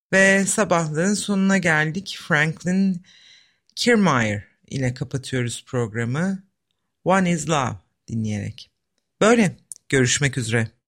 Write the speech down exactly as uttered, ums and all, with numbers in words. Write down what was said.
Ve sabahlığın sonuna geldik. Franklin Kiermaier ile kapatıyoruz programı. One is Love dinleyerek. Böyle, görüşmek üzere.